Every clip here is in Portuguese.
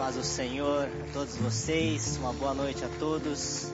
Paz do Senhor a todos vocês, uma boa noite a todos.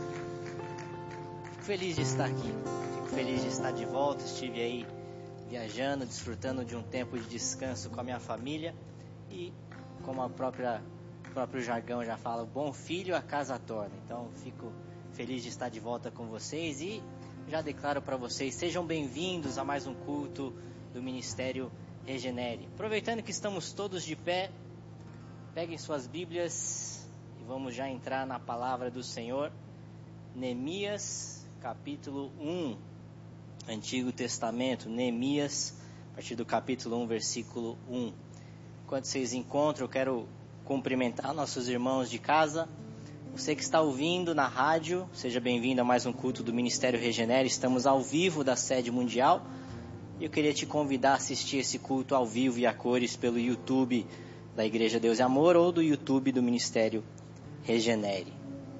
Fico feliz de estar aqui, fico feliz de estar de volta. Estive aí viajando, desfrutando de um tempo de descanso com a minha família. E como o próprio jargão já fala, bom filho a casa torna. Então fico feliz de estar de volta com vocês e já declaro para vocês, sejam bem-vindos a mais um culto do Ministério Regenere. Aproveitando que estamos todos de pé, peguem suas Bíblias e vamos já entrar na palavra do Senhor. Neemias, capítulo 1, Antigo Testamento. Neemias, a partir do capítulo 1, versículo 1. Enquanto vocês encontram, eu quero cumprimentar nossos irmãos de casa. Você que está ouvindo na rádio, seja bem-vindo a mais um culto do Ministério Regenere. Estamos ao vivo da sede mundial. E eu queria te convidar a assistir esse culto ao vivo e a cores pelo YouTube da Igreja Deus e Amor ou do YouTube do Ministério Regenere.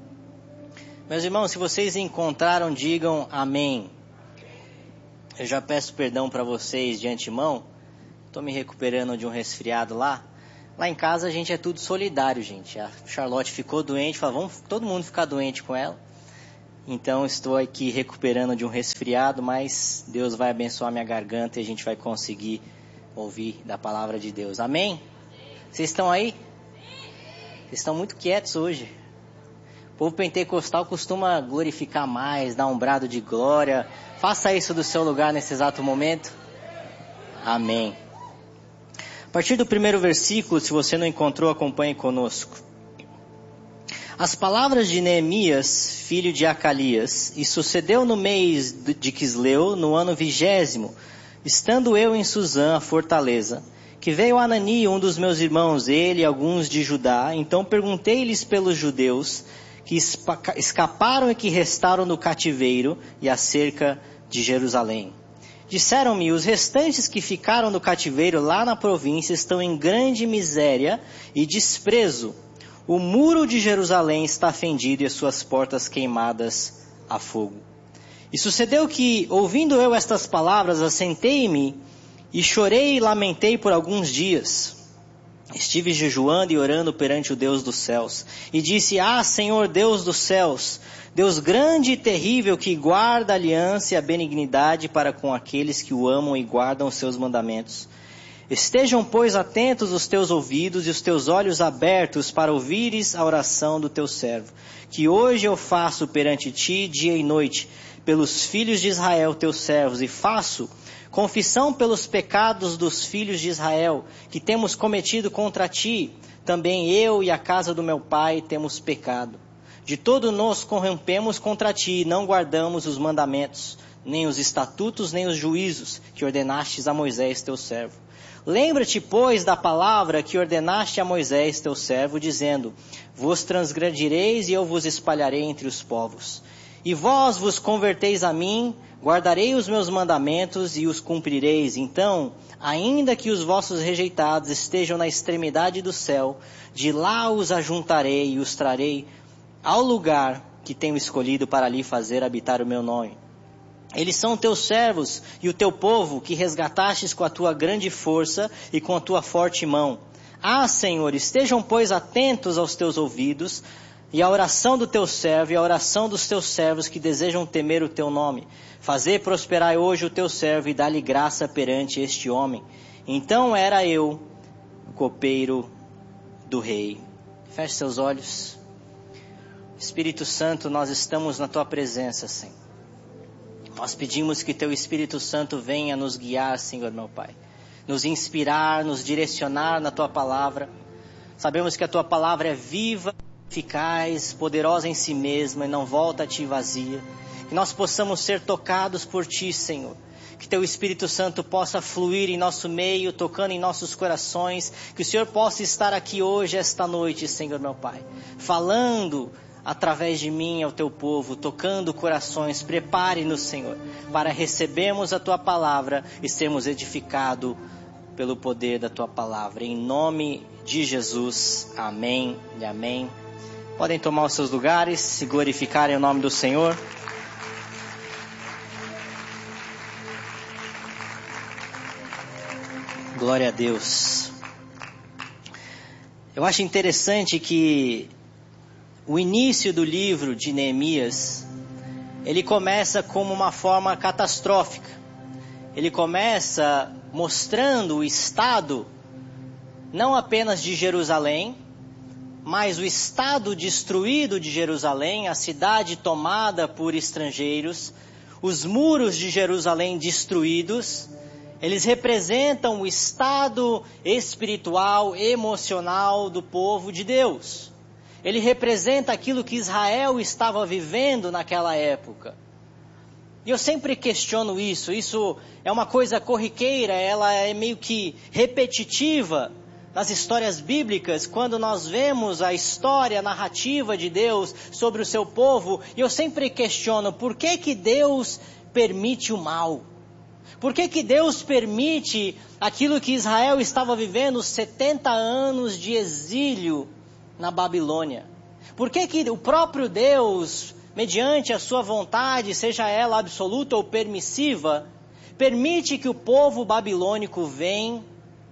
Meus irmãos, se vocês encontraram, digam amém. Eu já peço perdão para vocês de antemão. Estou me recuperando de um resfriado lá. Lá em casa a gente é tudo solidário, gente. A Charlotte ficou doente, falou, vamos todo mundo ficar doente com ela. Então estou aqui recuperando de um resfriado, mas Deus vai abençoar minha garganta e a gente vai conseguir ouvir da palavra de Deus. Amém? Vocês estão aí? Vocês estão muito quietos hoje. O povo pentecostal costuma glorificar mais, dar um brado de glória. Faça isso do seu lugar nesse exato momento. Amém. A partir do primeiro versículo, se você não encontrou, acompanhe conosco. As palavras de Neemias, filho de Acalias, e sucedeu no mês de Quisleu, no ano 20º, estando eu em Suzã, a fortaleza, que veio Anani, um dos meus irmãos, ele e alguns de Judá. Então perguntei-lhes pelos judeus que escaparam e que restaram do cativeiro e acerca de Jerusalém. Disseram-me, os restantes que ficaram no cativeiro lá na província estão em grande miséria e desprezo. O muro de Jerusalém está fendido e as suas portas queimadas a fogo. E sucedeu que, ouvindo eu estas palavras, assentei-me e chorei e lamentei por alguns dias. Estive jejuando e orando perante o Deus dos céus. E disse, Senhor Deus dos céus, Deus grande e terrível que guarda a aliança e a benignidade para com aqueles que o amam e guardam os seus mandamentos. Estejam, pois, atentos os teus ouvidos e os teus olhos abertos para ouvires a oração do teu servo, que hoje eu faço perante ti dia e noite, pelos filhos de Israel, teus servos, e faço confissão pelos pecados dos filhos de Israel, que temos cometido contra ti. Também eu e a casa do meu pai temos pecado. De todo nos corrompemos contra ti, e não guardamos os mandamentos, nem os estatutos, nem os juízos, que ordenastes a Moisés, teu servo. Lembra-te, pois, da palavra que ordenaste a Moisés, teu servo, dizendo, vos transgredireis e eu vos espalharei entre os povos. E vós vos converteis a mim, guardarei os meus mandamentos e os cumprireis. Então, ainda que os vossos rejeitados estejam na extremidade do céu, de lá os ajuntarei e os trarei ao lugar que tenho escolhido para ali fazer habitar o meu nome. Eles são teus servos e o teu povo que resgatastes com a tua grande força e com a tua forte mão. Senhor, estejam, pois, atentos aos teus ouvidos e à oração do teu servo e à oração dos teus servos que desejam temer o teu nome. Fazer prosperar hoje o teu servo e dar-lhe graça perante este homem. Então era eu, o copeiro do rei. Feche seus olhos. Espírito Santo, nós estamos na tua presença, Senhor. Nós pedimos que teu Espírito Santo venha nos guiar, Senhor meu Pai. Nos inspirar, nos direcionar na tua palavra. Sabemos que a tua palavra é viva, eficaz, poderosa em si mesma e não volta a ti vazia. Que nós possamos ser tocados por ti, Senhor. Que teu Espírito Santo possa fluir em nosso meio, tocando em nossos corações. Que o Senhor possa estar aqui hoje, esta noite, Senhor meu Pai. Falando através de mim ao teu povo, tocando corações. Prepare-nos, Senhor, para recebermos a tua palavra e sermos edificados pelo poder da tua palavra. Em nome de Jesus, amém e amém. Podem tomar os seus lugares e glorificarem o nome do Senhor. Glória a Deus. Eu acho interessante que o início do livro de Neemias, ele começa como uma forma catastrófica. Ele começa mostrando o estado, não apenas de Jerusalém, mas o estado destruído de Jerusalém, a cidade tomada por estrangeiros, os muros de Jerusalém destruídos. Eles representam o estado espiritual, emocional do povo de Deus. Ele representa aquilo que Israel estava vivendo naquela época. E eu sempre questiono isso. Isso é uma coisa corriqueira, ela é meio que repetitiva nas histórias bíblicas, quando nós vemos a história, a narrativa de Deus sobre o seu povo. E eu sempre questiono, por que que Deus permite o mal? Por que que Deus permite aquilo que Israel estava vivendo, 70 anos de exílio na Babilônia? Por que que o próprio Deus, mediante a sua vontade, seja ela absoluta ou permissiva, permite que o povo babilônico venha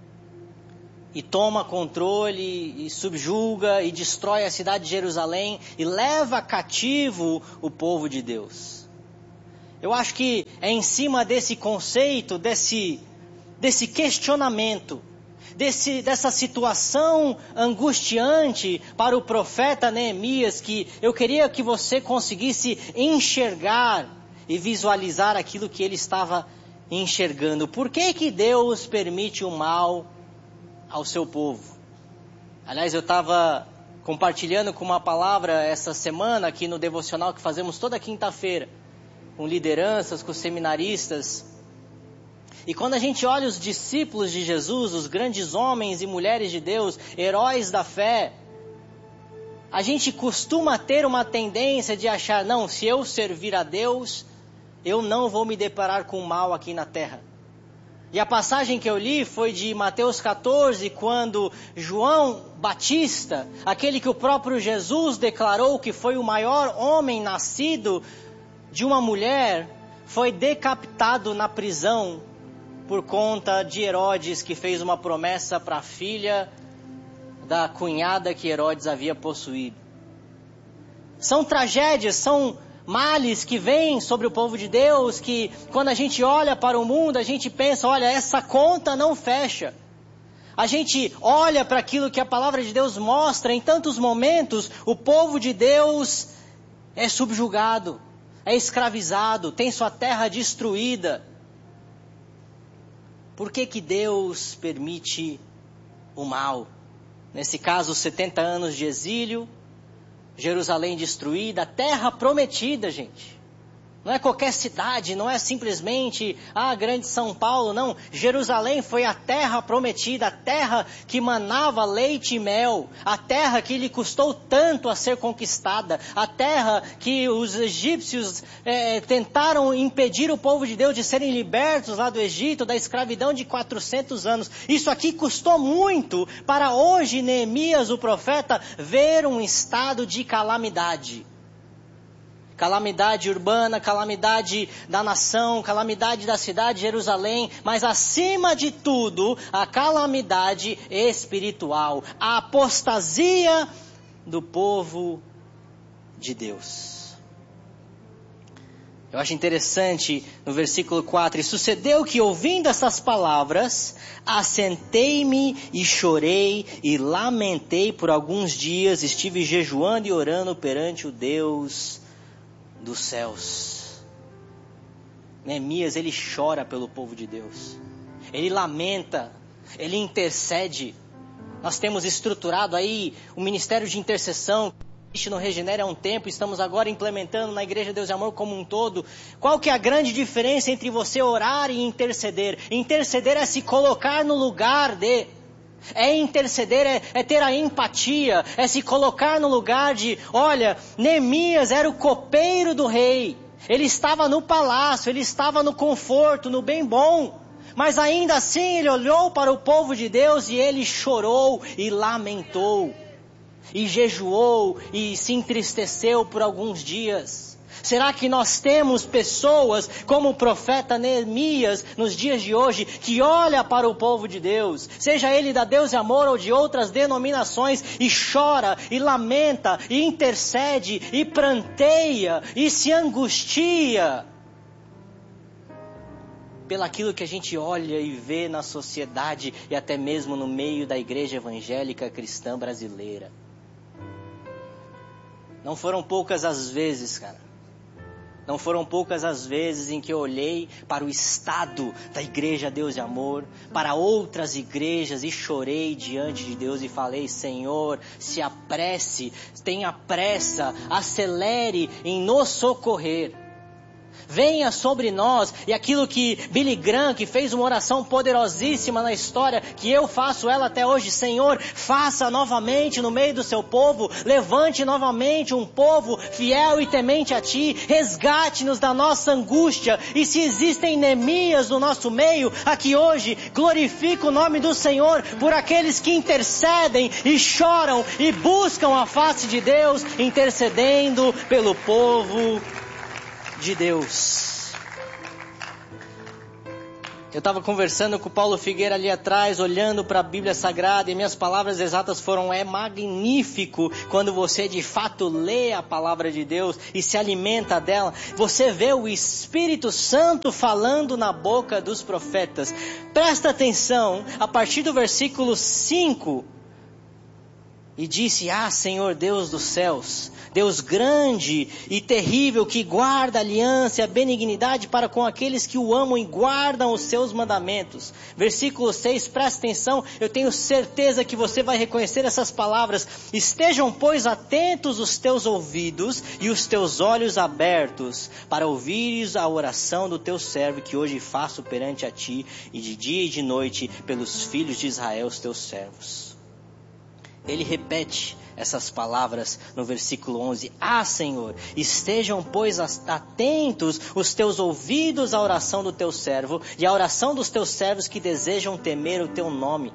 e toma controle, e subjuga, e destrói a cidade de Jerusalém, e leva cativo o povo de Deus? Eu acho que é em cima desse conceito, desse questionamento, dessa situação angustiante para o profeta Neemias, que eu queria que você conseguisse enxergar e visualizar aquilo que ele estava enxergando. Por que que Deus permite o mal ao seu povo? Aliás, eu estava compartilhando com uma palavra essa semana aqui no devocional que fazemos toda quinta-feira, com lideranças, com seminaristas. E quando a gente olha os discípulos de Jesus, os grandes homens e mulheres de Deus, heróis da fé, a gente costuma ter uma tendência de achar, não, se eu servir a Deus, eu não vou me deparar com o mal aqui na terra. E a passagem que eu li foi de Mateus 14, quando João Batista, aquele que o próprio Jesus declarou que foi o maior homem nascido de uma mulher, foi decapitado na prisão por conta de Herodes, que fez uma promessa para a filha da cunhada que Herodes havia possuído. São tragédias, são males que vêm sobre o povo de Deus, que quando a gente olha para o mundo, a gente pensa, olha, essa conta não fecha. A gente olha para aquilo que a palavra de Deus mostra, em tantos momentos, o povo de Deus é subjugado, é escravizado, tem sua terra destruída. Por que que Deus permite o mal? Nesse caso, 70 anos de exílio, Jerusalém destruída, a terra prometida, gente. Não é qualquer cidade, não é simplesmente a grande São Paulo, não. Jerusalém foi a terra prometida, a terra que manava leite e mel, a terra que lhe custou tanto a ser conquistada, a terra que os egípcios tentaram impedir o povo de Deus de serem libertos lá do Egito, da escravidão de 400 anos. Isso aqui custou muito para hoje Neemias, o profeta, ver um estado de calamidade. Calamidade urbana, calamidade da nação, calamidade da cidade de Jerusalém, mas acima de tudo, a calamidade espiritual, a apostasia do povo de Deus. Eu acho interessante no versículo 4, e sucedeu que ouvindo essas palavras, assentei-me e chorei e lamentei por alguns dias, estive jejuando e orando perante o Deus dos céus. Neemias, ele chora pelo povo de Deus, ele lamenta, ele intercede. Nós temos estruturado aí o ministério de intercessão, no Regenera há um tempo, estamos agora implementando na Igreja Deus e Amor como um todo. Qual que é a grande diferença entre você orar e interceder? Interceder é se colocar no lugar de... É interceder, é ter a empatia, é se colocar no lugar de, olha, Neemias era o copeiro do rei, ele estava no palácio, ele estava no conforto, no bem bom, mas ainda assim ele olhou para o povo de Deus e ele chorou e lamentou, e jejuou e se entristeceu por alguns dias. Será que nós temos pessoas como o profeta Neemias nos dias de hoje, que olha para o povo de Deus, seja ele da Deus e Amor ou de outras denominações, e chora, e lamenta, e intercede, e pranteia, e se angustia pelaquilo que a gente olha e vê na sociedade e até mesmo no meio da igreja evangélica cristã brasileira? Não foram poucas as vezes, cara. Não foram poucas as vezes em que eu olhei para o estado da igreja Deus e Amor, para outras igrejas, e chorei diante de Deus e falei: Senhor, se apresse, tenha pressa, acelere em nos socorrer. Venha sobre nós. E aquilo que Billy Graham, que fez uma oração poderosíssima na história, que eu faço ela até hoje: Senhor, faça novamente no meio do seu povo, levante novamente um povo fiel e temente a Ti, resgate-nos da nossa angústia. E se existem Neemias no nosso meio, aqui hoje, glorifica o nome do Senhor por aqueles que intercedem e choram e buscam a face de Deus, intercedendo pelo povo de Deus. Eu estava conversando com o Paulo Figueira ali atrás, olhando para a Bíblia Sagrada, e minhas palavras exatas foram: é magnífico quando você de fato lê a palavra de Deus e se alimenta dela. Você vê o Espírito Santo falando na boca dos profetas. Presta atenção, a partir do versículo 5, e disse: ah, Senhor Deus dos céus, Deus grande e terrível, que guarda a aliança e a benignidade para com aqueles que o amam e guardam os seus mandamentos. Versículo 6, presta atenção, eu tenho certeza que você vai reconhecer essas palavras. Estejam, pois, atentos os teus ouvidos e os teus olhos abertos, para ouvires a oração do teu servo, que hoje faço perante a ti, e de dia e de noite, pelos filhos de Israel, os teus servos. Ele repete essas palavras no versículo 11. Ah, Senhor, estejam, pois, atentos os teus ouvidos à oração do teu servo e à oração dos teus servos que desejam temer o teu nome.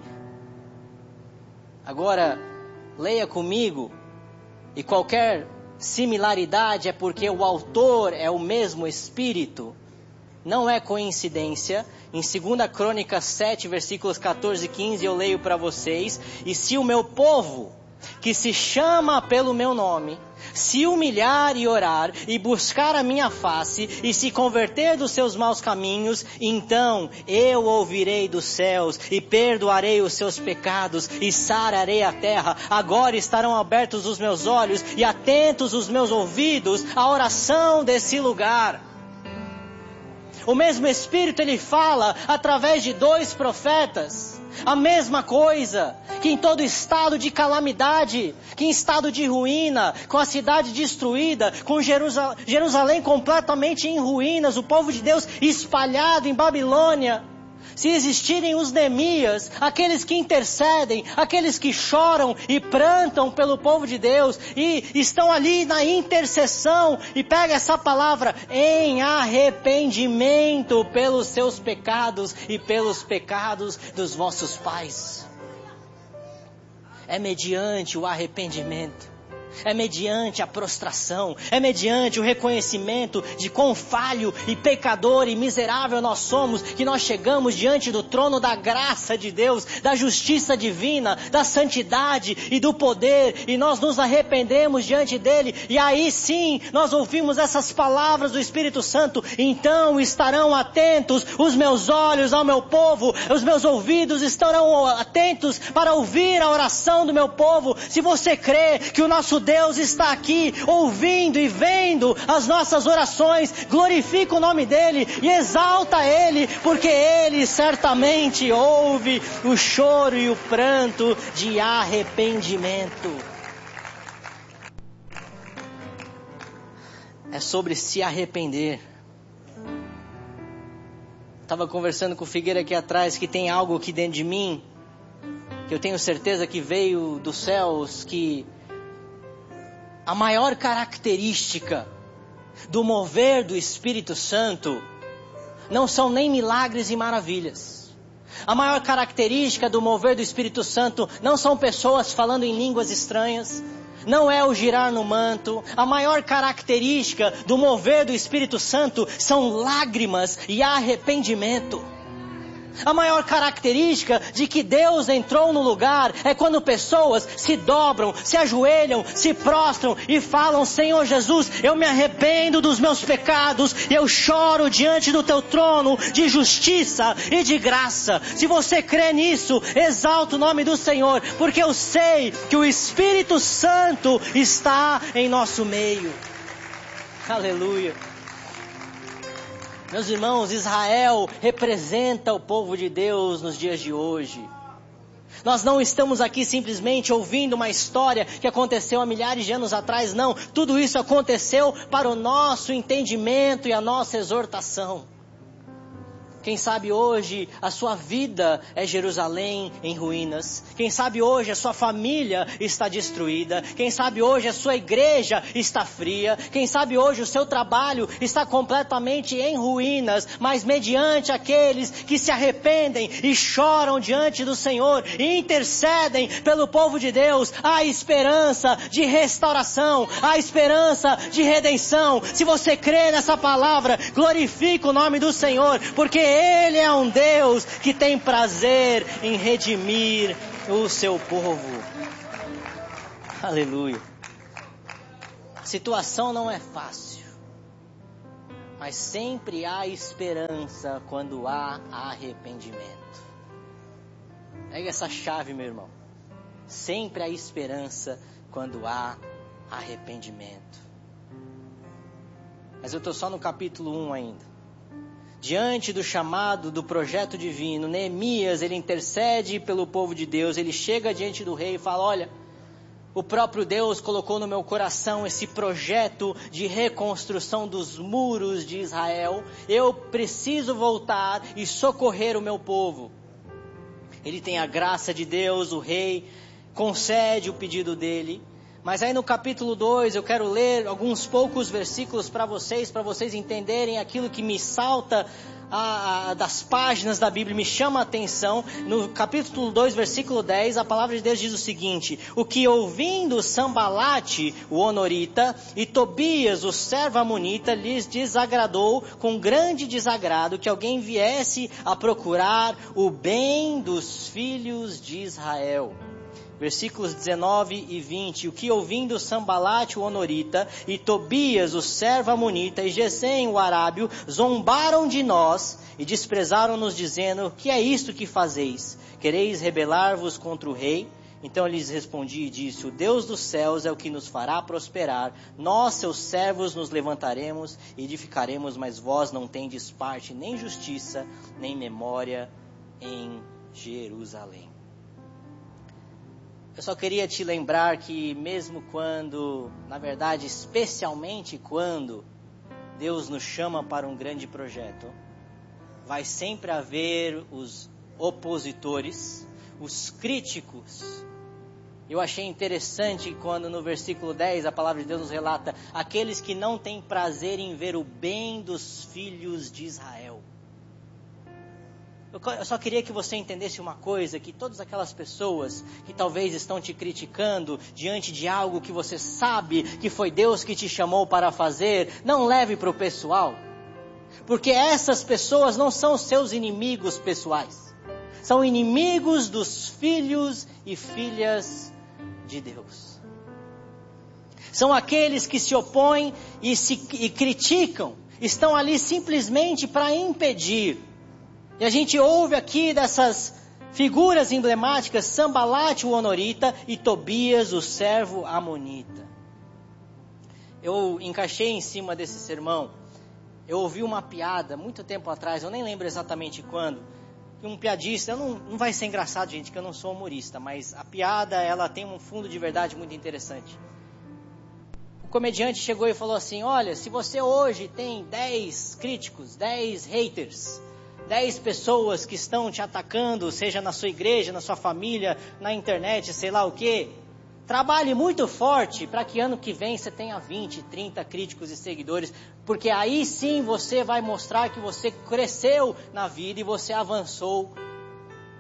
Agora, leia comigo, e qualquer similaridade é porque o autor é o mesmo Espírito. Não é coincidência. Em 2 Crônicas 7, versículos 14 e 15, eu leio para vocês: e se o meu povo, que se chama pelo meu nome, se humilhar e orar, e buscar a minha face, e se converter dos seus maus caminhos, então eu ouvirei dos céus, e perdoarei os seus pecados, e sararei a terra. Agora estarão abertos os meus olhos, e atentos os meus ouvidos à oração desse lugar. O mesmo Espírito, ele fala através de 2 profetas, a mesma coisa, que em todo estado de calamidade, que em estado de ruína, com a cidade destruída, com Jerusalém completamente em ruínas, o povo de Deus espalhado em Babilônia, se existirem os Neemias, aqueles que intercedem, aqueles que choram e prantam pelo povo de Deus, e estão ali na intercessão, e pega essa palavra, em arrependimento pelos seus pecados e pelos pecados dos vossos pais. É mediante o arrependimento, é mediante a prostração, é mediante o reconhecimento de quão falho e pecador e miserável nós somos, que nós chegamos diante do trono da graça de Deus, da justiça divina, da santidade e do poder, e nós nos arrependemos diante dele, e aí sim nós ouvimos essas palavras do Espírito Santo: então estarão atentos os meus olhos ao meu povo, os meus ouvidos estarão atentos para ouvir a oração do meu povo. Se você crê que o nosso Deus está aqui ouvindo e vendo as nossas orações, glorifica o nome dele e exalta ele, porque ele certamente ouve o choro e o pranto de arrependimento. É sobre se arrepender. Estava conversando com o Figueira aqui atrás, que tem algo aqui dentro de mim, que eu tenho certeza que veio dos céus, que a maior característica do mover do Espírito Santo não são nem milagres e maravilhas. A maior característica do mover do Espírito Santo não são pessoas falando em línguas estranhas. não é o girar no manto. A maior característica do mover do Espírito Santo são lágrimas e arrependimento. A maior característica de que Deus entrou no lugar é quando pessoas se dobram, se ajoelham, se prostram e falam: Senhor Jesus, eu me arrependo dos meus pecados, eu choro diante do teu trono de justiça e de graça. Se você crê nisso, exalta o nome do Senhor, porque eu sei que o Espírito Santo está em nosso meio. Aleluia. Meus irmãos, Israel representa o povo de Deus nos dias de hoje. Nós não estamos aqui simplesmente ouvindo uma história que aconteceu há milhares de anos atrás, não. Tudo isso aconteceu para o nosso entendimento e a nossa exortação. Quem sabe hoje a sua vida é Jerusalém em ruínas. Quem sabe hoje a sua família está destruída. Quem sabe hoje a sua igreja está fria. Quem sabe hoje o seu trabalho está completamente em ruínas. Mas mediante aqueles que se arrependem e choram diante do Senhor e intercedem pelo povo de Deus, há esperança de restauração, há esperança de redenção. Se você crê nessa palavra, glorifica o nome do Senhor, porque Ele é um Deus que tem prazer em redimir o seu povo. Aleluia. A situação não é fácil, mas sempre há esperança quando há arrependimento. Pega essa chave, meu irmão. Sempre há esperança quando há arrependimento. Mas eu estou só no capítulo 1 ainda. Diante do chamado do projeto divino, Neemias, ele intercede pelo povo de Deus, ele chega diante do rei e fala: olha, o próprio Deus colocou no meu coração esse projeto de reconstrução dos muros de Israel, eu preciso voltar e socorrer o meu povo. Ele tem a graça de Deus, o rei concede o pedido dele. Mas aí no capítulo 2 eu quero ler alguns poucos versículos para vocês entenderem aquilo que me salta das páginas da Bíblia, me chama a atenção. No capítulo 2, versículo 10, a palavra de Deus diz o seguinte: o que ouvindo Sambalate, o honorita, e Tobias, o servo amonita, lhes desagradou com grande desagrado que alguém viesse a procurar o bem dos filhos de Israel. Versículos 19 e 20, o que ouvindo Sambalate, o honorita, e Tobias, o servo amonita, e Gesem, o arábio, zombaram de nós e desprezaram-nos, dizendo: que é isto que fazeis? Quereis rebelar-vos contra o rei? Então lhes respondi e disse: o Deus dos céus é o que nos fará prosperar, nós, seus servos, nos levantaremos e edificaremos, mas vós não tendes parte, nem justiça, nem memória em Jerusalém. Eu só queria te lembrar que mesmo quando, na verdade, especialmente quando Deus nos chama para um grande projeto, vai sempre haver os opositores, os críticos. Eu achei interessante quando no versículo 10 a palavra de Deus nos relata: aqueles que não têm prazer em ver o bem dos filhos de Israel. Eu só queria que você entendesse uma coisa, que todas aquelas pessoas que talvez estão te criticando diante de algo que você sabe que foi Deus que te chamou para fazer, não leve para o pessoal, porque essas pessoas não são seus inimigos pessoais, são inimigos dos filhos e filhas de Deus. São aqueles que se opõem e criticam, estão ali simplesmente para impedir. E a gente ouve aqui dessas figuras emblemáticas: Sambalate, o honorita, e Tobias, o servo amonita. Eu encaixei em cima desse sermão. Eu ouvi uma piada muito tempo atrás, eu nem lembro exatamente quando, que um piadista, não vai ser engraçado, gente, que eu não sou humorista, mas a piada, ela tem um fundo de verdade muito interessante. O comediante chegou e falou assim: olha, se você hoje tem 10 críticos, 10 haters, 10 pessoas que estão te atacando, seja na sua igreja, na sua família, na internet, sei lá o que, trabalhe muito forte para que ano que vem você tenha 20, 30 críticos e seguidores, porque aí sim você vai mostrar que você cresceu na vida e você avançou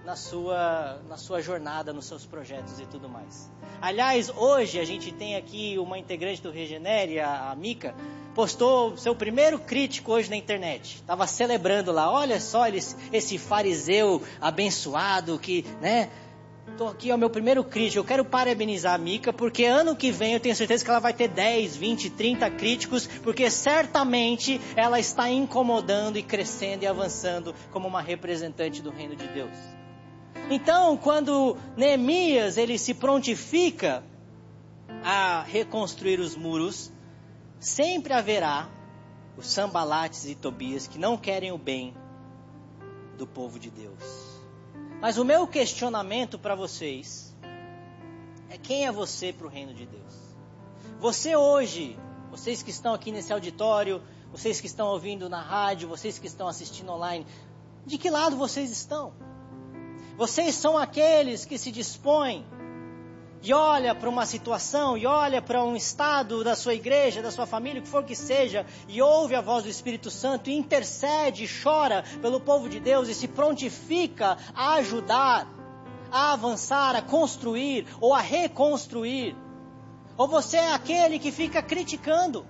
na sua jornada, nos seus projetos e tudo mais. Aliás, hoje a gente tem aqui uma integrante do Regenere, a Mica, postou seu primeiro crítico hoje na internet. Estava celebrando lá, olha só esse fariseu abençoado que, né? Estou aqui, é o meu primeiro crítico. Eu quero parabenizar a Mica, porque ano que vem eu tenho certeza que ela vai ter 10, 20, 30 críticos, porque certamente ela está incomodando e crescendo e avançando como uma representante do reino de Deus. Então, quando Neemias ele se prontifica a reconstruir os muros, sempre haverá os Sanbalates e Tobias que não querem o bem do povo de Deus. Mas o meu questionamento para vocês é: quem é você para o reino de Deus? Você hoje, vocês que estão aqui nesse auditório, vocês que estão ouvindo na rádio, vocês que estão assistindo online, de que lado vocês estão? Vocês são aqueles que se dispõem e olha para uma situação, e olha para um estado da sua igreja, da sua família, o que for que seja, e ouve a voz do Espírito Santo, e intercede, chora pelo povo de Deus, e se prontifica a ajudar, a avançar, a construir, ou a reconstruir. Ou você é aquele que fica criticando,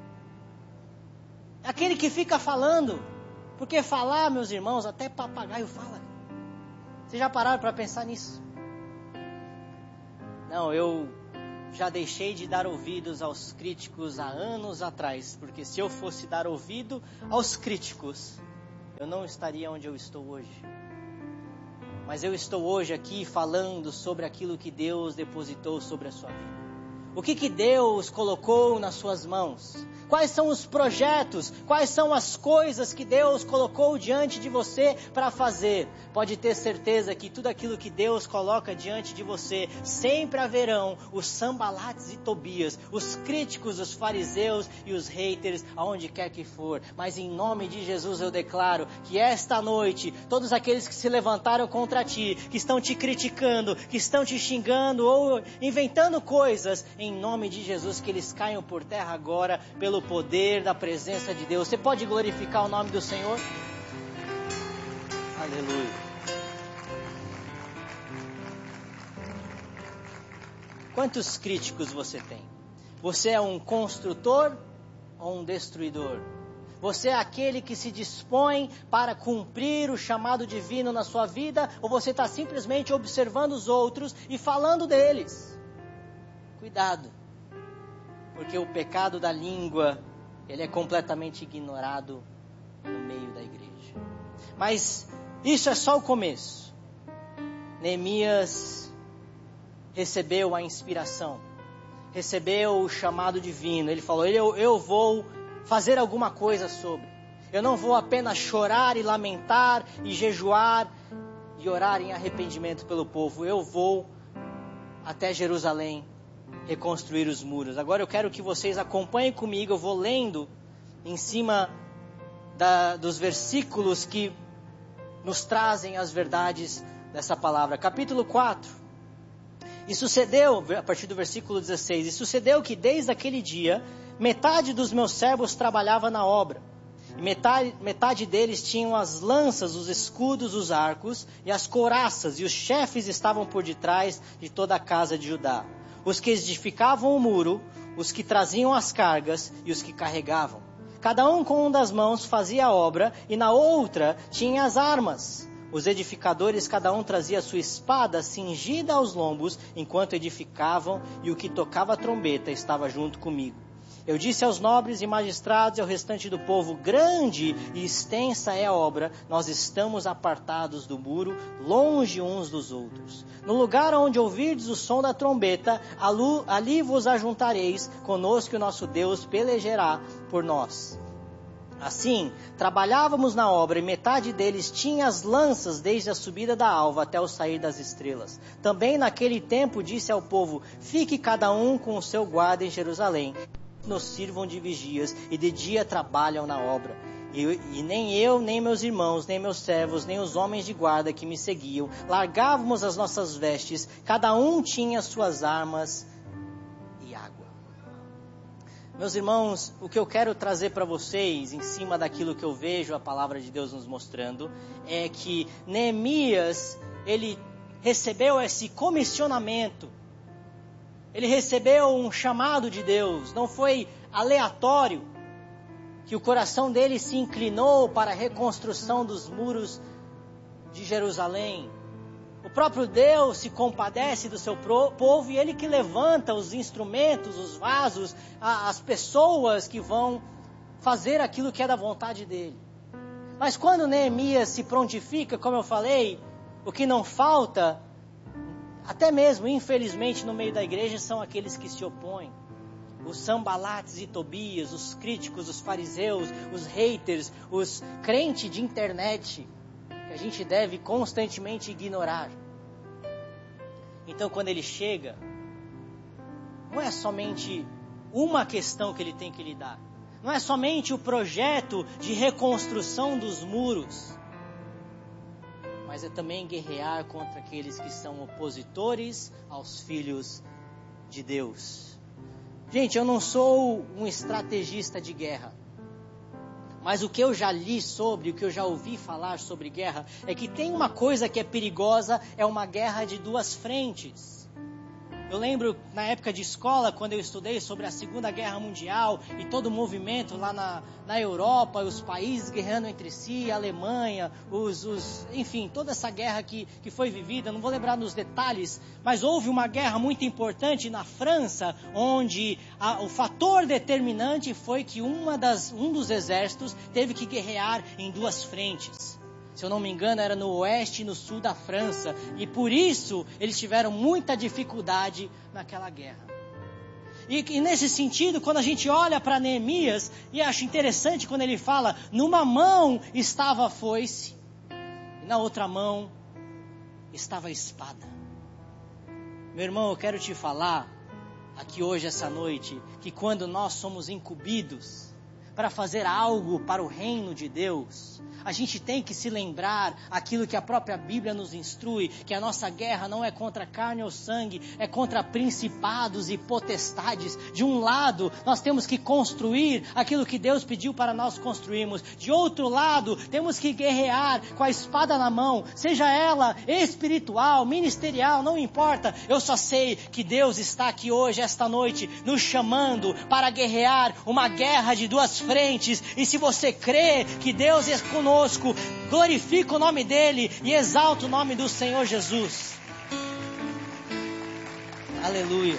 aquele que fica falando, porque falar, meus irmãos, até papagaio fala. Vocês já pararam para pensar nisso? Não, eu já deixei de dar ouvidos aos críticos há anos atrás, porque se eu fosse dar ouvido aos críticos, eu não estaria onde eu estou hoje. Mas eu estou hoje aqui falando sobre aquilo que Deus depositou sobre a sua vida. O que Deus colocou nas suas mãos? Quais são os projetos? Quais são as coisas que Deus colocou diante de você para fazer? Pode ter certeza que tudo aquilo que Deus coloca diante de você, sempre haverão os Sanbalates e Tobias, os críticos, os fariseus e os haters, aonde quer que for. Mas em nome de Jesus eu declaro que esta noite, todos aqueles que se levantaram contra ti, que estão te criticando, que estão te xingando ou inventando coisas, em nome de Jesus, que eles caiam por terra agora, pelo poder da presença de Deus. Você pode glorificar o nome do Senhor? Aleluia. Quantos críticos você tem? Você é um construtor ou um destruidor? Você é aquele que se dispõe para cumprir o chamado divino na sua vida, ou você está simplesmente observando os outros e falando deles? Cuidado, porque o pecado da língua, ele é completamente ignorado no meio da igreja. Mas isso é só o começo. Neemias recebeu a inspiração, recebeu o chamado divino. Ele falou: eu vou fazer alguma coisa sobre. Eu não vou apenas chorar e lamentar e jejuar e orar em arrependimento pelo povo. Eu vou até Jerusalém reconstruir os muros. Agora eu quero que vocês acompanhem comigo. Eu vou lendo em cima dos versículos que nos trazem as verdades dessa palavra. Capítulo 4. E sucedeu, a partir do versículo 16, e sucedeu que desde aquele dia, metade dos meus servos trabalhava na obra. E metade deles tinham as lanças, os escudos, os arcos e as couraças, e os chefes estavam por detrás de toda a casa de Judá. Os que edificavam o muro, os que traziam as cargas e os que carregavam. Cada um com uma das mãos fazia a obra e na outra tinha as armas. Os edificadores, cada um trazia sua espada cingida aos lombos enquanto edificavam, e o que tocava a trombeta estava junto comigo. Eu disse aos nobres e magistrados e ao restante do povo: grande e extensa é a obra, nós estamos apartados do muro, longe uns dos outros. No lugar onde ouvirdes o som da trombeta, ali vos ajuntareis, conosco o nosso Deus pelejará por nós. Assim, trabalhávamos na obra, e metade deles tinha as lanças desde a subida da alva até o sair das estrelas. Também naquele tempo disse ao povo: fique cada um com o seu guarda em Jerusalém. Nos sirvam de vigias e de dia trabalham na obra. E nem eu, nem meus irmãos, nem meus servos, nem os homens de guarda que me seguiam, largávamos as nossas vestes, cada um tinha suas armas e água. Meus irmãos, o que eu quero trazer para vocês, em cima daquilo que eu vejo a palavra de Deus nos mostrando, é que Neemias, ele recebeu esse comissionamento, ele recebeu um chamado de Deus, não foi aleatório que o coração dele se inclinou para a reconstrução dos muros de Jerusalém. O próprio Deus se compadece do seu povo e ele que levanta os instrumentos, os vasos, as pessoas que vão fazer aquilo que é da vontade dele. Mas quando Neemias se prontifica, como eu falei, o que não falta, até mesmo infelizmente no meio da igreja, são aqueles que se opõem. Os Sanbalates e Tobias, os críticos, os fariseus, os haters, os crentes de internet, que a gente deve constantemente ignorar. Então quando ele chega, não é somente uma questão que ele tem que lidar. Não é somente o projeto de reconstrução dos muros, mas é também guerrear contra aqueles que são opositores aos filhos de Deus. Gente, eu não sou um estrategista de guerra, mas o que eu já li sobre, o que eu já ouvi falar sobre guerra, é que tem uma coisa que é perigosa, é uma guerra de duas frentes. Eu lembro na época de escola, quando eu estudei sobre a Segunda Guerra Mundial e todo o movimento lá na Europa, os países guerreando entre si, a Alemanha, enfim, toda essa guerra que foi vivida, não vou lembrar nos detalhes, mas houve uma guerra muito importante na França, onde o fator determinante foi que um dos exércitos teve que guerrear em duas frentes. Se eu não me engano, era no oeste e no sul da França. E por isso, eles tiveram muita dificuldade naquela guerra. E nesse sentido, quando a gente olha para Neemias, e acho interessante quando ele fala, numa mão estava a foice, e na outra mão estava a espada. Meu irmão, eu quero te falar, aqui hoje, essa noite, que quando nós somos incumbidos para fazer algo para o reino de Deus, a gente tem que se lembrar aquilo que a própria Bíblia nos instrui, que a nossa guerra não é contra carne ou sangue, é contra principados e potestades. De um lado, nós temos que construir aquilo que Deus pediu para nós construirmos. De outro lado, temos que guerrear com a espada na mão, seja ela espiritual, ministerial, não importa. Eu só sei que Deus está aqui hoje, esta noite, nos chamando para guerrear uma guerra de duas frentes. E se você crê que Deus é conosco, glorifica o nome dele e exalta o nome do Senhor Jesus. Aleluia.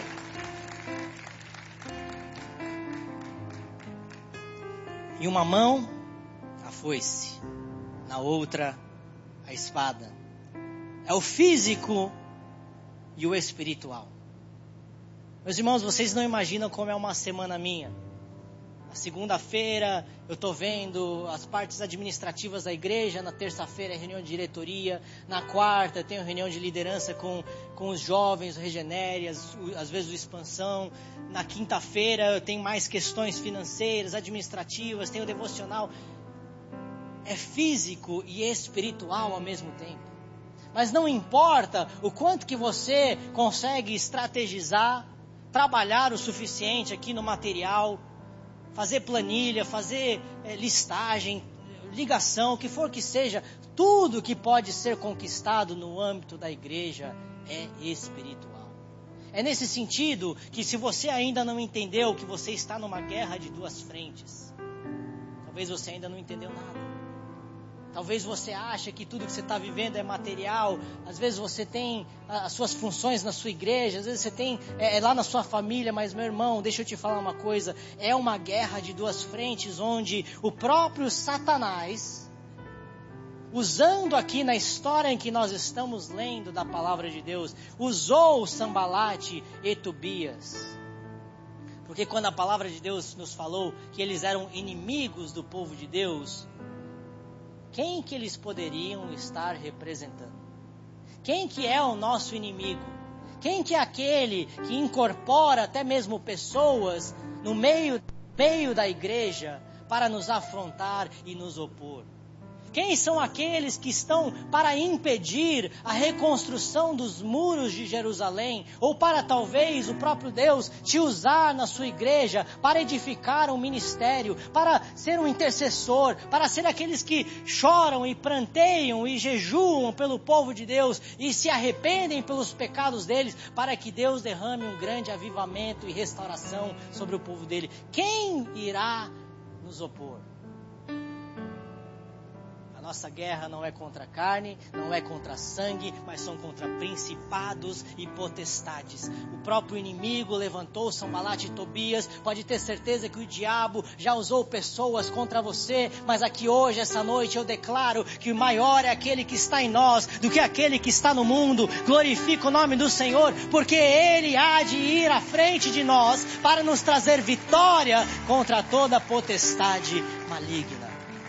Em uma mão a foice, na outra a espada. É o físico e o espiritual. Meus irmãos, vocês não imaginam como é uma semana minha. Segunda-feira eu estou vendo as partes administrativas da igreja, na terça-feira é reunião de diretoria, na quarta eu tenho reunião de liderança com os jovens, o Regenere, às vezes o Expansão, na quinta-feira eu tenho mais questões financeiras, administrativas, tenho o devocional. É físico e espiritual ao mesmo tempo. Mas não importa o quanto que você consegue estrategizar, trabalhar o suficiente aqui no material, fazer planilha, fazer listagem, ligação, o que for que seja, tudo que pode ser conquistado no âmbito da igreja é espiritual. É nesse sentido que se você ainda não entendeu que você está numa guerra de duas frentes, talvez você ainda não entendeu nada. Talvez você ache que tudo que você está vivendo é material. Às vezes você tem as suas funções na sua igreja. Às vezes você tem lá na sua família. Mas meu irmão, deixa eu te falar uma coisa. É uma guerra de duas frentes, onde o próprio Satanás, usando aqui na história em que nós estamos lendo da palavra de Deus, usou Sanbalate e Tobias. Porque quando a palavra de Deus nos falou que eles eram inimigos do povo de Deus, quem que eles poderiam estar representando? Quem que é o nosso inimigo? Quem que é aquele que incorpora até mesmo pessoas no meio da igreja para nos afrontar e nos opor? Quem são aqueles que estão para impedir a reconstrução dos muros de Jerusalém? Ou para talvez o próprio Deus te usar na sua igreja para edificar um ministério, para ser um intercessor, para ser aqueles que choram e pranteiam e jejuam pelo povo de Deus e se arrependem pelos pecados deles, para que Deus derrame um grande avivamento e restauração sobre o povo dele. Quem irá nos opor? A nossa guerra não é contra a carne, não é contra sangue, mas são contra principados e potestades. O próprio inimigo levantou Sanbalat e Tobias. Pode ter certeza que o diabo já usou pessoas contra você, mas aqui hoje, essa noite, eu declaro que maior é aquele que está em nós do que aquele que está no mundo. Glorifica o nome do Senhor, porque Ele há de ir à frente de nós para nos trazer vitória contra toda potestade maligna.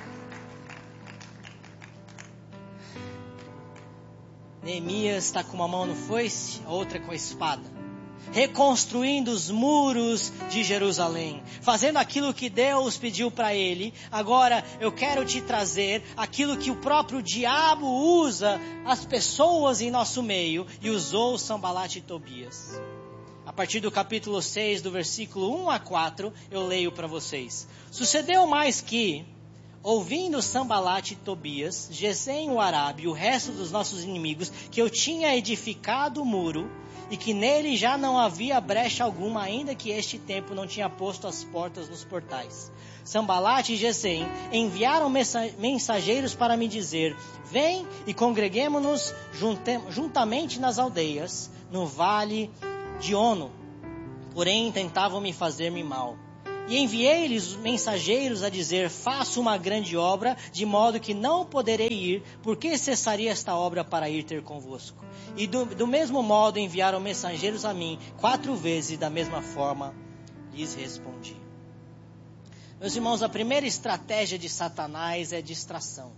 Neemias está com uma mão no foice, a outra com a espada, reconstruindo os muros de Jerusalém, fazendo aquilo que Deus pediu para ele. Agora eu quero te trazer aquilo que o próprio diabo usa as pessoas em nosso meio, e usou Sanbalat e Tobias. A partir do capítulo 6, do versículo 1 a 4, eu leio para vocês. Sucedeu mais que, ouvindo Sanbalat e Tobias, Gesem o Arabe e o resto dos nossos inimigos, que eu tinha edificado o muro, e que nele já não havia brecha alguma, ainda que este tempo não tinha posto as portas nos portais. Sanbalat e Gesem enviaram mensageiros para me dizer: vem e congreguemo-nos juntamente nas aldeias, no vale de Ono. Porém tentavam me fazer-me mal. E enviei-lhes os mensageiros a dizer: faço uma grande obra, de modo que não poderei ir, porque cessaria esta obra para ir ter convosco. E do mesmo modo enviaram mensageiros a mim 4 vezes, e da mesma forma lhes respondi. Meus irmãos, a primeira estratégia de Satanás é distração.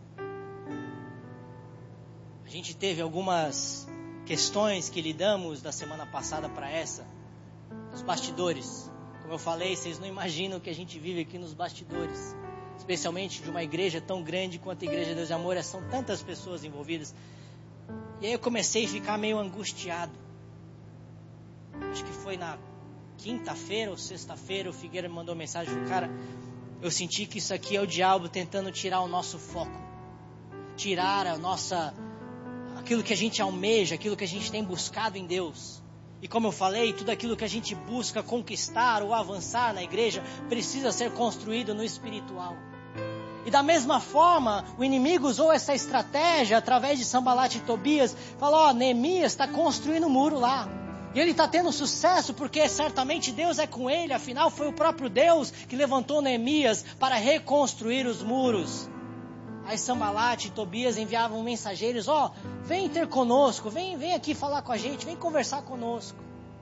A gente teve algumas questões que lidamos da semana passada para essa, nos bastidores. Como eu falei, vocês não imaginam o que a gente vive aqui nos bastidores. Especialmente de uma igreja tão grande quanto a Igreja de Deus e Amor. São tantas pessoas envolvidas. E aí eu comecei a ficar meio angustiado. Acho que foi na quinta-feira ou sexta-feira, o Figueira me mandou mensagem. Falou: cara, eu senti que isso aqui é o diabo tentando tirar o nosso foco. Tirar aquilo que a gente almeja, aquilo que a gente tem buscado em Deus. E como eu falei, tudo aquilo que a gente busca conquistar ou avançar na igreja precisa ser construído no espiritual. E da mesma forma, o inimigo usou essa estratégia através de Sanbalat e Tobias. Falou: Neemias está construindo um muro lá. E ele está tendo sucesso porque certamente Deus é com ele. Afinal, foi o próprio Deus que levantou Neemias para reconstruir os muros. Aí Sanbalat e Tobias enviavam mensageiros: vem ter conosco, vem aqui falar com a gente, vem conversar conosco.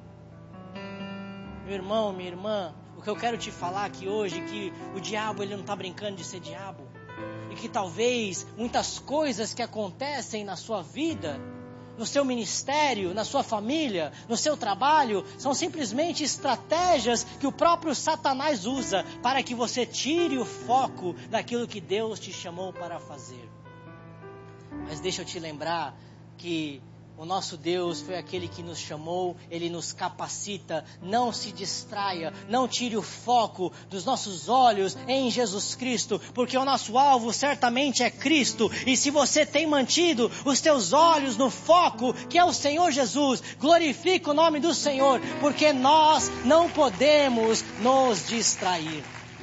Meu irmão, minha irmã, o que eu quero te falar aqui hoje é que o diabo, ele não está brincando de ser diabo. E que talvez muitas coisas que acontecem na sua vida, no seu ministério, na sua família, no seu trabalho, são simplesmente estratégias que o próprio Satanás usa para que você tire o foco daquilo que Deus te chamou para fazer. Mas deixa eu te lembrar que o nosso Deus foi aquele que nos chamou, Ele nos capacita. Não se distraia, não tire o foco dos nossos olhos em Jesus Cristo, porque o nosso alvo certamente é Cristo. E se você tem mantido os teus olhos no foco, que é o Senhor Jesus, glorifica o nome do Senhor, porque nós não podemos nos distrair.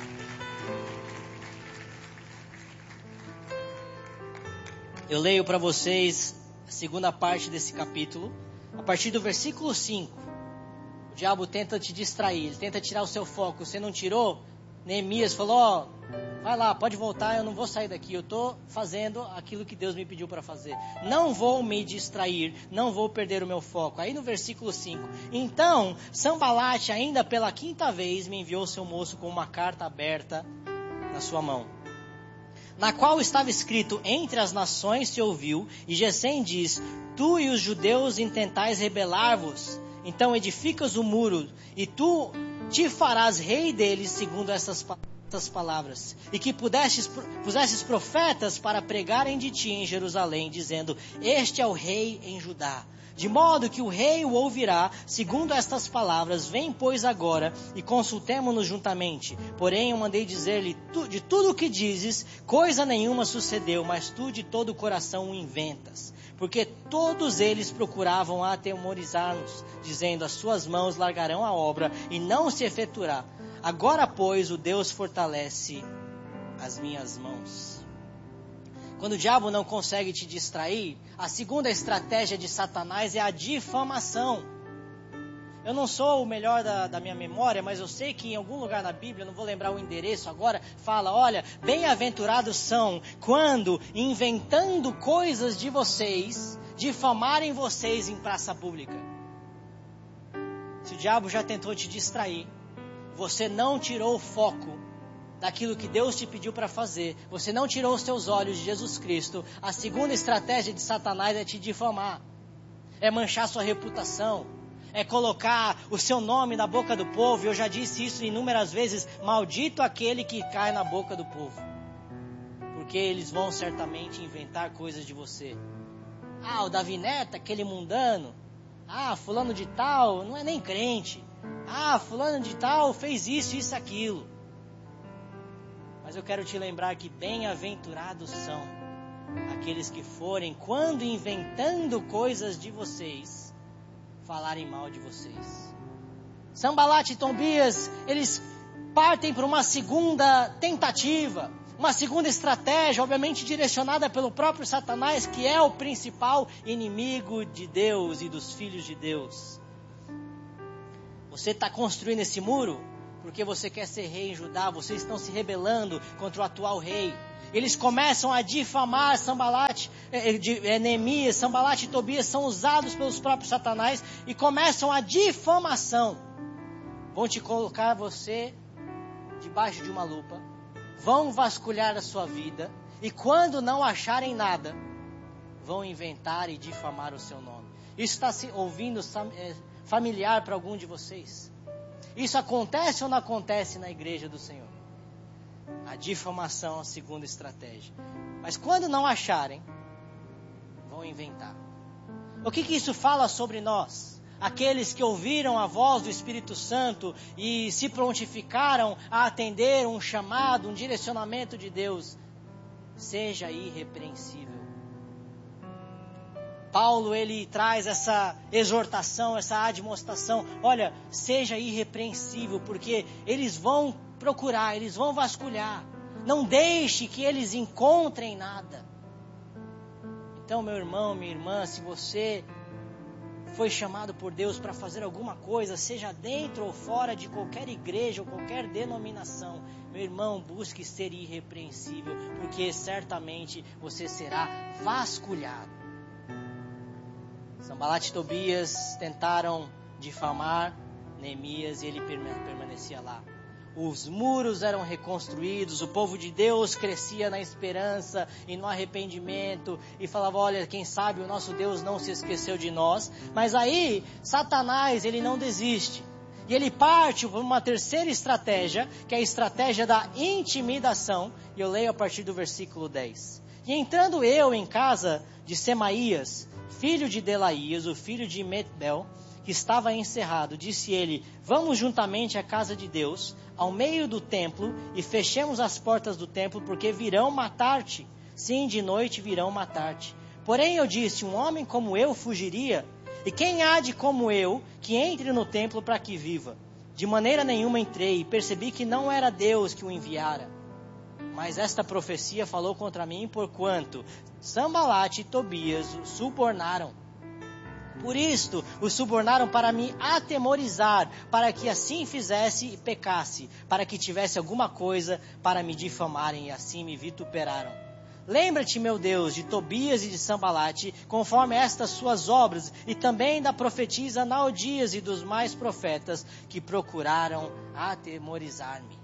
Eu leio para vocês a segunda parte desse capítulo, a partir do versículo 5. O diabo tenta te distrair, ele tenta tirar o seu foco. Você não tirou? Neemias falou: vai lá, pode voltar, eu não vou sair daqui, eu estou fazendo aquilo que Deus me pediu para fazer. Não vou me distrair, não vou perder o meu foco. Aí no versículo 5, então Sanbalat ainda pela 5ª vez me enviou seu moço com uma carta aberta na sua mão, na qual estava escrito: entre as nações se ouviu, e Gesem diz: tu e os judeus intentais rebelar-vos, então edificas o muro, e tu te farás rei deles, segundo essas palavras. estas palavras, e que pusesses profetas para pregarem de ti em Jerusalém, dizendo: este é o rei em Judá. De modo que o rei o ouvirá, segundo estas palavras. Vem, pois, agora, e consultemo-nos juntamente. Porém, eu mandei dizer-lhe, de tudo o que dizes, coisa nenhuma sucedeu, mas tu de todo o coração o inventas. Porque todos eles procuravam atemorizar-nos, dizendo: as suas mãos largarão a obra, e não se efetuará. Agora, pois, o Deus fortalece as minhas mãos. Quando o diabo não consegue te distrair, a segunda estratégia de Satanás é a difamação. Eu não sou o melhor da minha memória, mas eu sei que em algum lugar na Bíblia, não vou lembrar o endereço agora, fala: olha, bem-aventurados são quando, inventando coisas de vocês, difamarem vocês em praça pública. Se o diabo já tentou te distrair, você não tirou o foco daquilo que Deus te pediu para fazer, você não tirou os teus olhos de Jesus Cristo, a segunda estratégia de Satanás é te difamar, é manchar sua reputação, é colocar o seu nome na boca do povo. Eu já disse isso inúmeras vezes: maldito aquele que cai na boca do povo, porque eles vão certamente inventar coisas de você. O Davi Neto, aquele mundano, fulano de tal, não é nem crente, fulano de tal fez isso, aquilo. Mas eu quero te lembrar que bem-aventurados são aqueles que forem, quando inventando coisas de vocês, falarem mal de vocês. Sanbalat e Tobias, eles partem para uma segunda tentativa, uma segunda estratégia, obviamente direcionada pelo próprio Satanás, que é o principal inimigo de Deus e dos filhos de Deus. Você está construindo esse muro porque você quer ser rei em Judá. Vocês estão se rebelando contra o atual rei. Eles começam a difamar Sanbalat, Neemias, Sanbalat e Tobias são usados pelos próprios Satanás e começam a difamação. Vão te colocar você debaixo de uma lupa, vão vasculhar a sua vida, e quando não acharem nada, vão inventar e difamar o seu nome. Isso está se ouvindo familiar para algum de vocês? Isso acontece ou não acontece na igreja do Senhor? A difamação é a segunda estratégia. Mas quando não acharem, vão inventar. O que isso fala sobre nós? Aqueles que ouviram a voz do Espírito Santo e se prontificaram a atender um chamado, um direcionamento de Deus. Seja irrepreensível. Paulo, ele traz essa exortação, essa admoestação. Olha, seja irrepreensível, porque eles vão procurar, eles vão vasculhar. Não deixe que eles encontrem nada. Então, meu irmão, minha irmã, se você foi chamado por Deus para fazer alguma coisa, seja dentro ou fora de qualquer igreja ou qualquer denominação, meu irmão, busque ser irrepreensível, porque certamente você será vasculhado. Sanbalat e Tobias tentaram difamar Neemias e ele permanecia lá. Os muros eram reconstruídos, o povo de Deus crescia na esperança e no arrependimento e falava: olha, quem sabe o nosso Deus não se esqueceu de nós. Mas aí, Satanás, ele não desiste. E ele parte para uma terceira estratégia, que é a estratégia da intimidação. E eu leio a partir do versículo 10. E entrando eu em casa de Semaías, filho de Delaías, o filho de Metbel, que estava encerrado, disse ele: vamos juntamente à casa de Deus, ao meio do templo, e fechemos as portas do templo, porque virão matar-te. Sim, de noite virão matar-te. Porém eu disse: um homem como eu fugiria? E quem há de como eu, que entre no templo para que viva? De maneira nenhuma entrei, e percebi que não era Deus que o enviara. Mas esta profecia falou contra mim, porquanto Sanbalat e Tobias o subornaram. Por isto, o subornaram para me atemorizar, para que assim fizesse e pecasse, para que tivesse alguma coisa para me difamarem, e assim me vituperaram. Lembra-te, meu Deus, de Tobias e de Sanbalat, conforme estas suas obras, e também da profetisa Naodias e dos mais profetas, que procuraram atemorizar-me.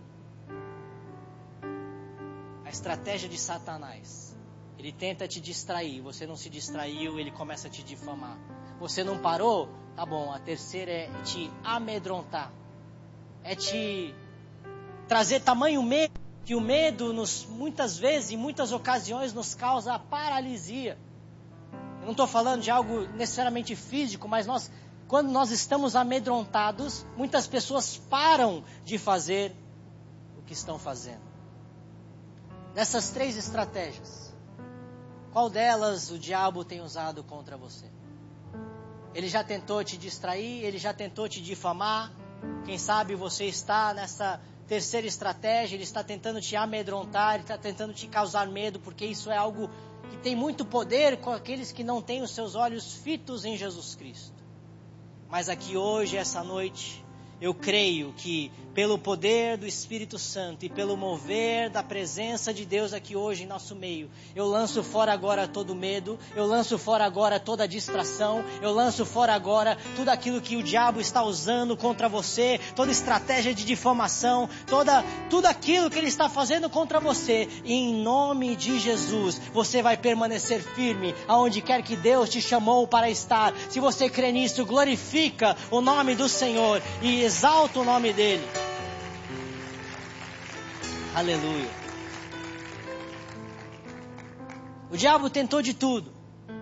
A estratégia de Satanás: ele tenta te distrair, você não se distraiu, ele começa a te difamar. Você não parou? Tá bom. A terceira é te amedrontar, é te trazer tamanho medo que o medo muitas vezes, em muitas ocasiões, nos causa a paralisia. Eu não estou falando de algo necessariamente físico, mas quando nós estamos amedrontados, muitas pessoas param de fazer o que estão fazendo. Dessas 3 estratégias, qual delas o diabo tem usado contra você? Ele já tentou te distrair, ele já tentou te difamar. Quem sabe você está nessa terceira estratégia, ele está tentando te amedrontar, ele está tentando te causar medo, porque isso é algo que tem muito poder com aqueles que não têm os seus olhos fitos em Jesus Cristo. Mas aqui hoje, essa noite, eu creio que pelo poder do Espírito Santo e pelo mover da presença de Deus aqui hoje em nosso meio, eu lanço fora agora todo medo, eu lanço fora agora toda distração, eu lanço fora agora tudo aquilo que o diabo está usando contra você, toda estratégia de difamação, tudo aquilo que ele está fazendo contra você. E em nome de Jesus, você vai permanecer firme aonde quer que Deus te chamou para estar. Se você crê nisso, glorifica o nome do Senhor e exalta o nome dele. Aleluia. O diabo tentou de tudo.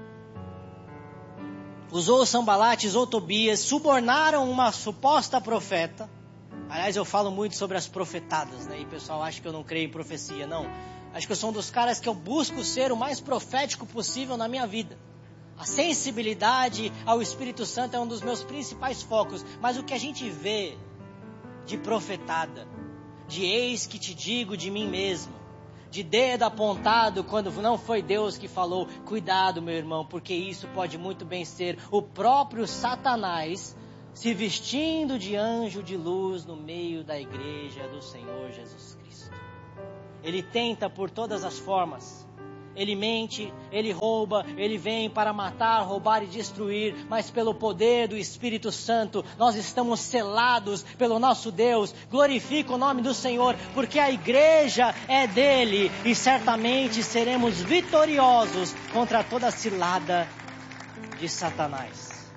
Usou Sambalate, usou Tobias, subornaram uma suposta profeta. Aliás, eu falo muito sobre as profetadas, né? E o pessoal acha que eu não creio em profecia. Não. Acho que eu sou um dos caras que eu busco ser o mais profético possível na minha vida. A sensibilidade ao Espírito Santo é um dos meus principais focos. Mas o que a gente vê de profetada, de eis que te digo de mim mesmo, de dedo apontado quando não foi Deus que falou, cuidado meu irmão, porque isso pode muito bem ser o próprio Satanás se vestindo de anjo de luz no meio da igreja do Senhor Jesus Cristo. Ele tenta por todas as formas. Ele mente, ele rouba, ele vem para matar, roubar e destruir, mas pelo poder do Espírito Santo, nós estamos selados pelo nosso Deus. Glorifica o nome do Senhor, porque a igreja é dele e certamente seremos vitoriosos contra toda a cilada de Satanás.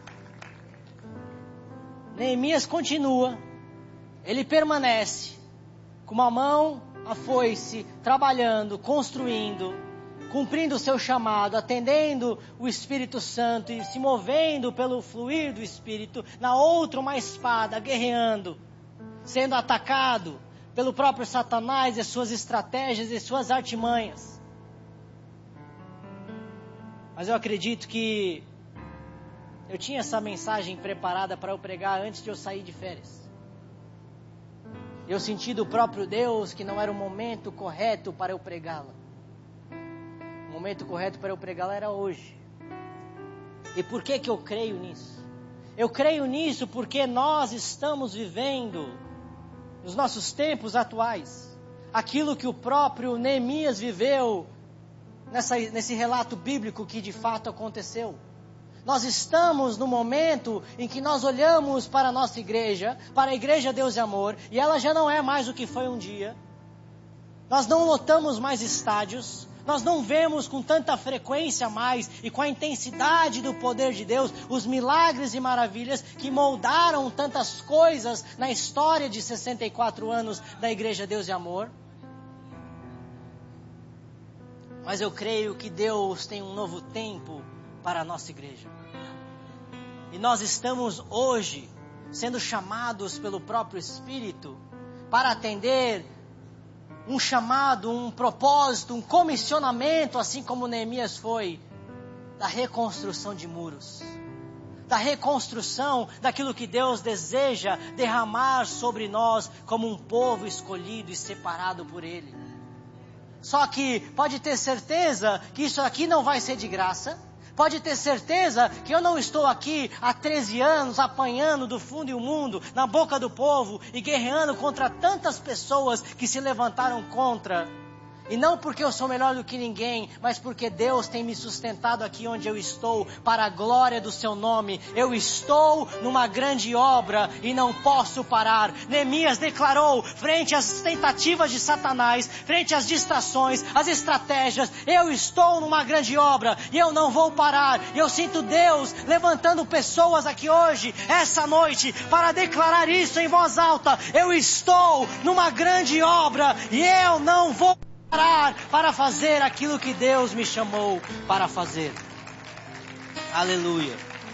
Neemias continua, ele permanece com uma mão a foice, trabalhando, construindo, cumprindo o seu chamado, atendendo o Espírito Santo e se movendo pelo fluir do Espírito, na outra uma espada, guerreando, sendo atacado pelo próprio Satanás e suas estratégias e suas artimanhas. Mas eu acredito que eu tinha essa mensagem preparada para eu pregar antes de eu sair de férias. Eu senti do próprio Deus que não era o momento correto para eu pregá-la. O momento correto para eu pregá-la era hoje. E por que eu creio nisso? Eu creio nisso porque nós estamos vivendo, nos nossos tempos atuais, aquilo que o próprio Neemias viveu nesse relato bíblico que de fato aconteceu. Nós estamos no momento em que nós olhamos para a nossa igreja, para a Igreja Deus e Amor, e ela já não é mais o que foi um dia. Nós não lotamos mais estádios, nós não vemos com tanta frequência mais e com a intensidade do poder de Deus os milagres e maravilhas que moldaram tantas coisas na história de 64 anos da Igreja Deus e Amor. Mas eu creio que Deus tem um novo tempo para a nossa igreja. E nós estamos hoje sendo chamados pelo próprio Espírito para atender um chamado, um propósito, um comissionamento, assim como Neemias foi, da reconstrução de muros, da reconstrução daquilo que Deus deseja derramar sobre nós como um povo escolhido e separado por Ele. Só que pode ter certeza que isso aqui não vai ser de graça. Pode ter certeza que eu não estou aqui há 13 anos apanhando do fundo e o mundo na boca do povo e guerreando contra tantas pessoas que se levantaram contra. E não porque eu sou melhor do que ninguém, mas porque Deus tem me sustentado aqui onde eu estou, para a glória do seu nome. Eu estou numa grande obra e não posso parar. Neemias declarou, frente às tentativas de Satanás, frente às distrações, às estratégias, eu estou numa grande obra e eu não vou parar. E eu sinto Deus levantando pessoas aqui hoje, essa noite, para declarar isso em voz alta. Eu estou numa grande obra e eu não vou parar para fazer aquilo que Deus me chamou para fazer. Aleluia.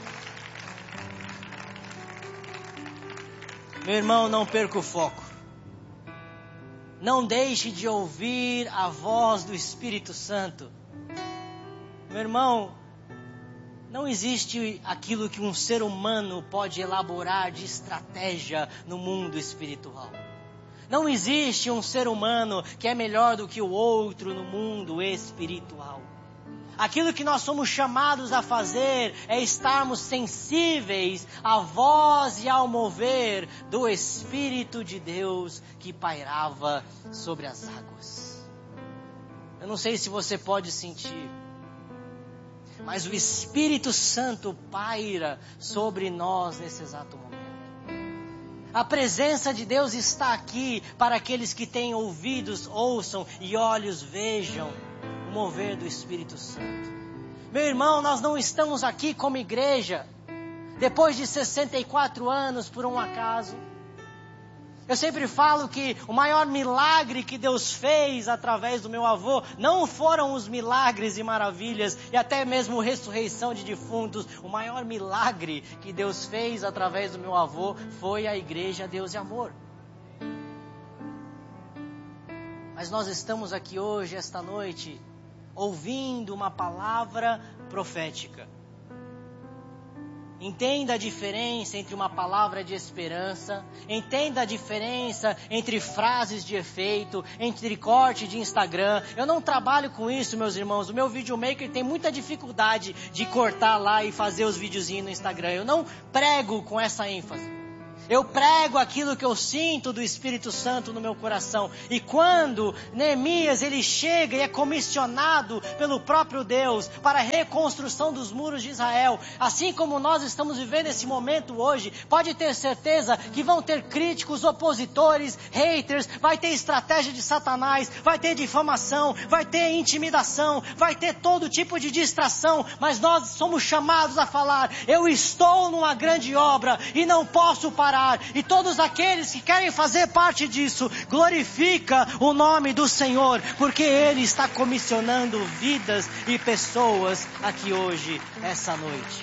Meu irmão, não perca o foco. Não deixe de ouvir a voz do Espírito Santo. Meu irmão, não existe aquilo que um ser humano pode elaborar de estratégia no mundo espiritual. Não existe um ser humano que é melhor do que o outro no mundo espiritual. Aquilo que nós somos chamados a fazer é estarmos sensíveis à voz e ao mover do Espírito de Deus que pairava sobre as águas. Eu não sei se você pode sentir, mas o Espírito Santo paira sobre nós nesse exato momento. A presença de Deus está aqui para aqueles que têm ouvidos, ouçam, e olhos, vejam o mover do Espírito Santo. Meu irmão, nós não estamos aqui como igreja depois de 64 anos por um acaso. Eu sempre falo que o maior milagre que Deus fez através do meu avô não foram os milagres e maravilhas e até mesmo ressurreição de defuntos. O maior milagre que Deus fez através do meu avô foi a igreja Deus e Amor. Mas nós estamos aqui hoje, esta noite, ouvindo uma palavra profética. Entenda a diferença entre uma palavra de esperança, entenda a diferença entre frases de efeito, entre corte de Instagram. Eu não trabalho com isso, meus irmãos. O meu videomaker tem muita dificuldade de cortar lá e fazer os videozinhos no Instagram. Eu não prego com essa ênfase. Eu prego aquilo que eu sinto do Espírito Santo no meu coração. E quando Neemias ele chega e é comissionado pelo próprio Deus para a reconstrução dos muros de Israel, assim como nós estamos vivendo esse momento hoje, pode ter certeza que vão ter críticos, opositores, haters, vai ter estratégia de Satanás, vai ter difamação, vai ter intimidação, vai ter todo tipo de distração, mas nós somos chamados a falar, eu estou numa grande obra e não posso parar. E todos aqueles que querem fazer parte disso, glorifica o nome do Senhor, porque Ele está comissionando vidas e pessoas aqui hoje, essa noite.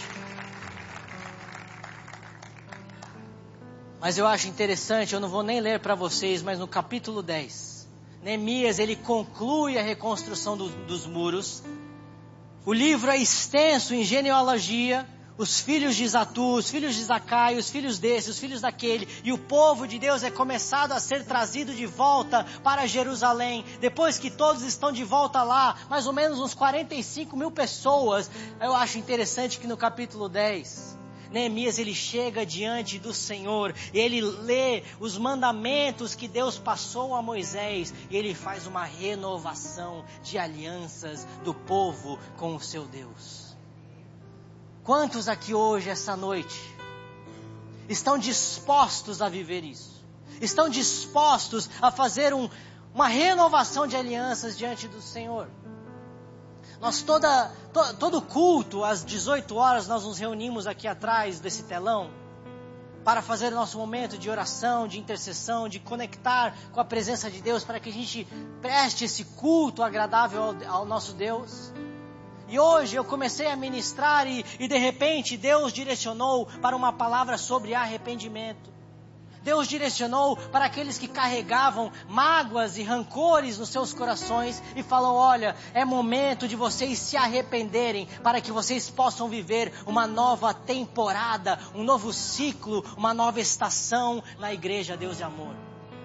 Mas eu acho interessante, eu não vou nem ler para vocês, mas no capítulo 10, Neemias ele conclui a reconstrução dos muros. O livro é extenso em genealogia. Os filhos de Zatu, os filhos de Zacai, os filhos desse, os filhos daquele. E o povo de Deus é começado a ser trazido de volta para Jerusalém. Depois que todos estão de volta lá, mais ou menos uns 45 mil pessoas. Eu acho interessante que no capítulo 10, Neemias ele chega diante do Senhor. Ele lê os mandamentos que Deus passou a Moisés. E ele faz uma renovação de alianças do povo com o seu Deus. Quantos aqui hoje, essa noite, estão dispostos a viver isso? Estão dispostos a fazer uma renovação de alianças diante do Senhor? Nós todo culto, às 18 horas, nós nos reunimos aqui atrás desse telão para fazer o nosso momento de oração, de intercessão, de conectar com a presença de Deus, para que a gente preste esse culto agradável ao nosso Deus. E hoje eu comecei a ministrar e de repente Deus direcionou para uma palavra sobre arrependimento. Deus direcionou para aqueles que carregavam mágoas e rancores nos seus corações e falou, olha, é momento de vocês se arrependerem para que vocês possam viver uma nova temporada, um novo ciclo, uma nova estação na igreja Deus e Amor.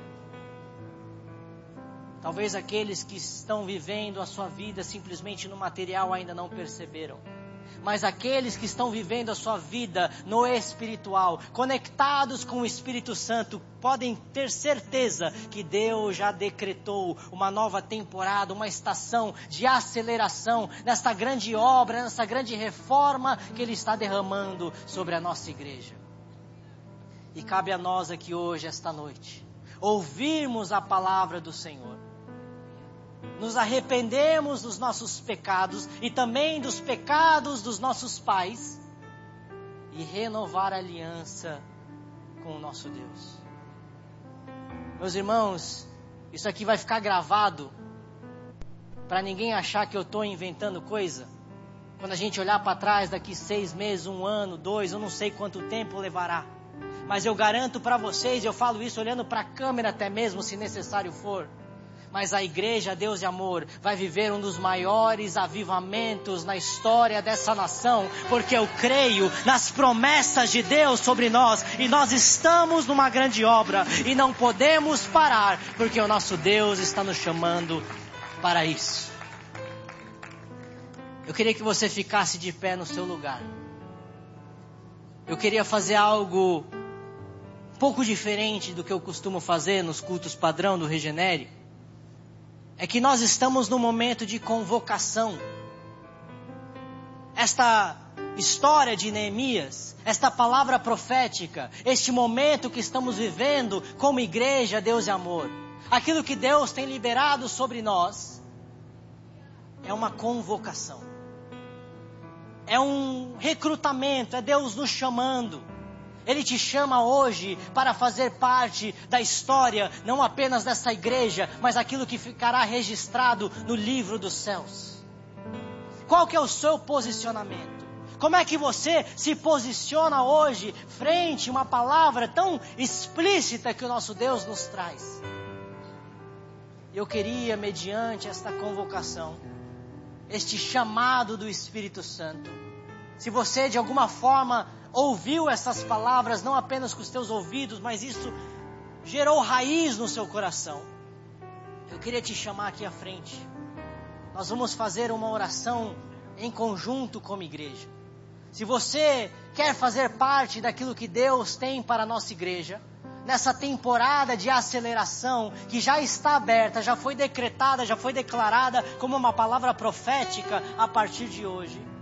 Talvez aqueles que estão vivendo a sua vida simplesmente no material ainda não perceberam. mas aqueles que estão vivendo a sua vida no espiritual, conectados com o Espírito Santo, podem ter certeza que Deus já decretou uma nova temporada, uma estação de aceleração nesta grande obra, nessa grande reforma que Ele está derramando sobre a nossa igreja. E cabe a nós aqui hoje, esta noite, ouvirmos a palavra do Senhor, nos arrependermos dos nossos pecados e também dos pecados dos nossos pais e renovar a aliança com o nosso Deus. Meus irmãos, isso aqui vai ficar gravado para ninguém achar que eu estou inventando coisa. Quando a gente olhar para trás daqui 6 meses, 1 ano, 2, eu não sei quanto tempo levará. Mas eu garanto para vocês, eu falo isso olhando para a câmera até mesmo, se necessário for. Mas a igreja Deus de Amor vai viver um dos maiores avivamentos na história dessa nação, porque eu creio nas promessas de Deus sobre nós, e nós estamos numa grande obra, e não podemos parar, porque o nosso Deus está nos chamando para isso. Eu queria que você ficasse de pé no seu lugar. Eu queria fazer algo um pouco diferente do que eu costumo fazer nos cultos padrão do Regenere. É que nós estamos num momento de convocação. Esta história de Neemias, esta palavra profética, este momento que estamos vivendo como igreja Deus de Amor, aquilo que Deus tem liberado sobre nós, é uma convocação. É um recrutamento, é Deus nos chamando. Ele te chama hoje para fazer parte da história, não apenas dessa igreja, mas aquilo que ficará registrado no livro dos céus. Qual que é o seu posicionamento? Como é que você se posiciona hoje frente a uma palavra tão explícita que o nosso Deus nos traz? Eu queria, mediante esta convocação, este chamado do Espírito Santo, se você de alguma forma ouviu essas palavras, não apenas com os teus ouvidos, mas isso gerou raiz no seu coração, eu queria te chamar aqui à frente. Nós vamos fazer uma oração em conjunto como igreja. Se você quer fazer parte daquilo que Deus tem para a nossa igreja, nessa temporada de aceleração que já está aberta, já foi decretada, já foi declarada como uma palavra profética a partir de hoje,